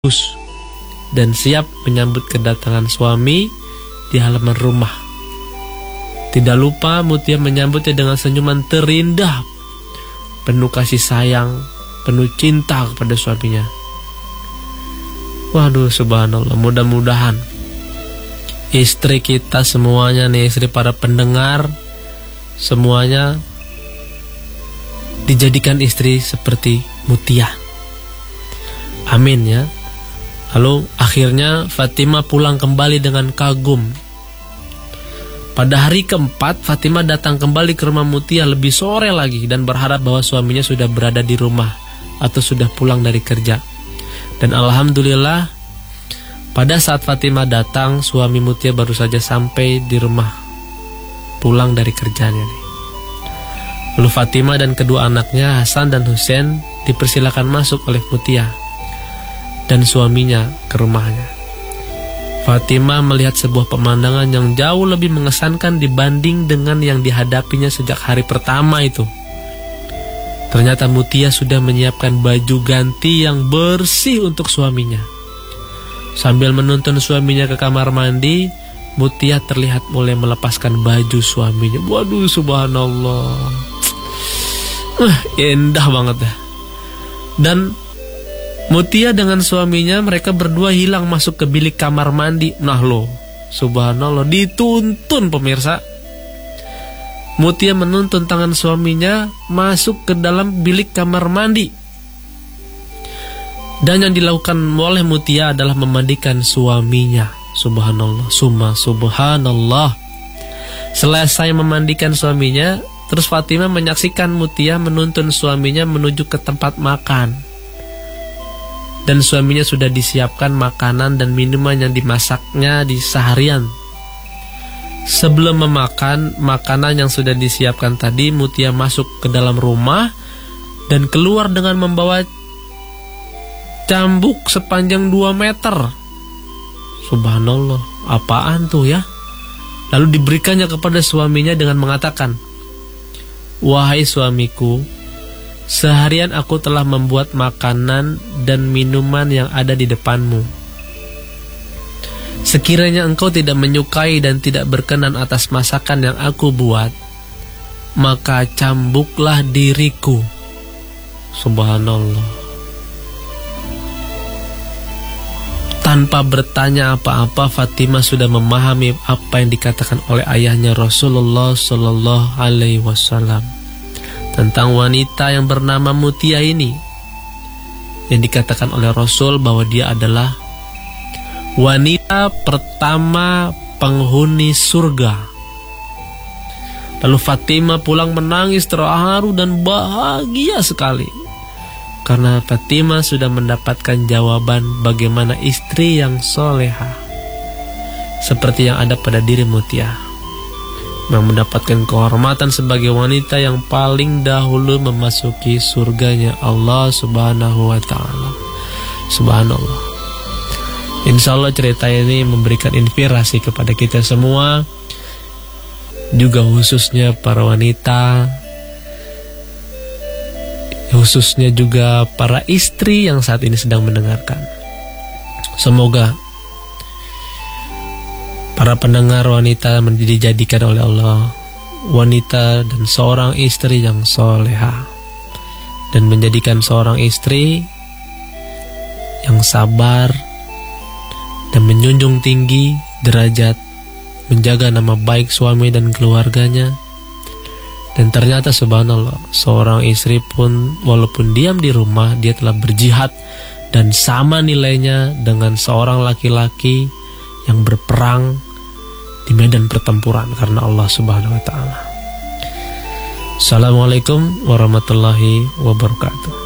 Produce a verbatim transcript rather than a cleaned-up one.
dan siap menyambut kedatangan suami di halaman rumah. Tidak lupa Mutia menyambutnya dengan senyuman terindah, penuh kasih sayang, penuh cinta kepada suaminya. Waduh, subhanallah, mudah-mudahan istri kita semuanya nih, istri para pendengar semuanya dijadikan istri seperti Mutia. Amin ya. Lalu akhirnya Fatimah pulang kembali dengan kagum. Pada hari keempat, Fatimah datang kembali ke rumah Mutia lebih sore lagi dan berharap bahwa suaminya sudah berada di rumah atau sudah pulang dari kerja. Dan alhamdulillah, pada saat Fatimah datang, suami Mutia baru saja sampai di rumah, pulang dari kerjanya. Lalu Fatimah dan kedua anaknya Hasan dan Husain dipersilakan masuk oleh Mutia dan suaminya ke rumahnya. Fatimah melihat sebuah pemandangan yang jauh lebih mengesankan dibanding dengan yang dihadapinya sejak hari pertama itu. Ternyata Mutia sudah menyiapkan baju ganti yang bersih untuk suaminya. Sambil menuntun suaminya ke kamar mandi, Mutia terlihat mulai melepaskan baju suaminya. Waduh, subhanallah, uh, indah banget ya. Dan Mutia dengan suaminya, mereka berdua hilang masuk ke bilik kamar mandi. Nah loh, subhanallah, dituntun pemirsa. Mutia menuntun tangan suaminya masuk ke dalam bilik kamar mandi. Dan yang dilakukan oleh Mutia adalah memandikan suaminya. Subhanallah, summa subhanallah. Selesai memandikan suaminya, terus Fatimah menyaksikan Mutia menuntun suaminya menuju ke tempat makan. Dan suaminya sudah disiapkan makanan dan minuman yang dimasaknya di seharian. Sebelum memakan makanan yang sudah disiapkan tadi, Mutia masuk ke dalam rumah dan keluar dengan membawa cambuk sepanjang dua meter. Subhanallah, apaan tuh ya? Lalu diberikannya kepada suaminya dengan mengatakan, "Wahai suamiku, seharian aku telah membuat makanan dan minuman yang ada di depanmu. Sekiranya engkau tidak menyukai dan tidak berkenan atas masakan yang aku buat, maka cambuklah diriku." Subhanallah. Tanpa bertanya apa-apa, Fatimah sudah memahami apa yang dikatakan oleh ayahnya Rasulullah Sallallahu Alaihi Wasallam tentang wanita yang bernama Mutia ini, yang dikatakan oleh Rasul bahwa dia adalah wanita pertama penghuni surga. Lalu Fatimah pulang menangis terharu dan bahagia sekali, karena Fatimah sudah mendapatkan jawaban bagaimana istri yang soleha seperti yang ada pada diri Mutia, yang mendapatkan kehormatan sebagai wanita yang paling dahulu memasuki surganya Allah Subhanahu wa ta'ala. Subhanallah. Insya Allah cerita ini memberikan inspirasi kepada kita semua, juga khususnya para wanita, khususnya juga para istri yang saat ini sedang mendengarkan. Semoga para pendengar wanita dijadikan oleh Allah wanita dan seorang istri yang soleha, dan menjadikan seorang istri yang sabar dan menjunjung tinggi derajat, menjaga nama baik suami dan keluarganya. Dan ternyata subhanallah, seorang istri pun walaupun diam di rumah, dia telah berjihad dan sama nilainya dengan seorang laki-laki yang berperang di medan pertempuran karena Allah Subhanahu wa ta'ala. Assalamualaikum warahmatullahi wabarakatuh.